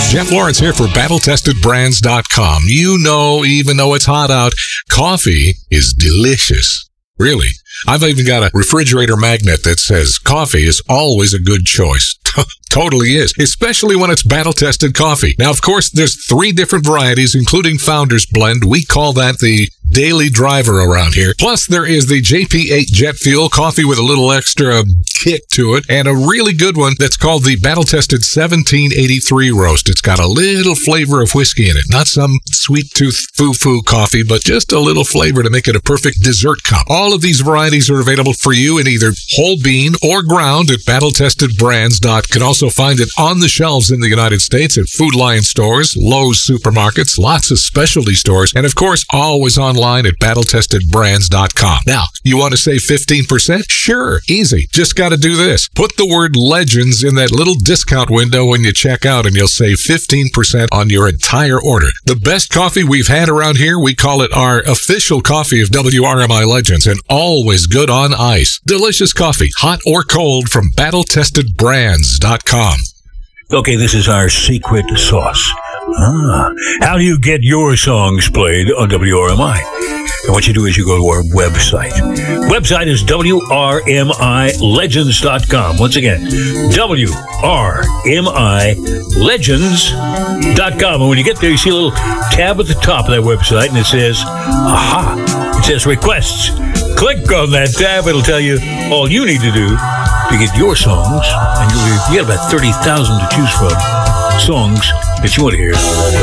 Jeff Lawrence here for BattleTestedBrands.com. You know, even though it's hot out, coffee is delicious. Really. I've even got a refrigerator magnet that says coffee is always a good choice. Totally is, especially when it's battle-tested coffee. Now, of course, there's 3 different varieties, including Founder's Blend. We call that the daily driver around here. Plus, there is the JP8 Jet Fuel coffee with a little extra kick to it, and a really good one that's called the battle-tested 1783 roast. It's got a little flavor of whiskey in it. Not some sweet-tooth foo-foo coffee, but just a little flavor to make it a perfect dessert cup. All of these varieties are available for you in either whole bean or ground at BattleTestedBrands.com. You can also find it on the shelves in the United States at Food Lion stores, Lowe's supermarkets, lots of specialty stores, and of course, always online at BattleTestedBrands.com. Now, you want to save 15%? Sure, easy. Just got to do this. Put the word Legends in that little discount window when you check out, and you'll save 15% on your entire order. The best coffee we've had around here, we call it our official coffee of WRMI Legends, and always good on ice. Delicious coffee, hot or cold, from BattleTestedBrands.com. Okay, this is our secret sauce. How do you get your songs played on WRMI? And what you do is you go to our website. Website is WRMILegends.com. Once again, WRMILegends.com. And when you get there, you see a little tab at the top of that website, and it says, it says requests. Click on that tab. It'll tell you all you need to do to get your songs. And you get about 30,000 to choose from songs that you want to hear.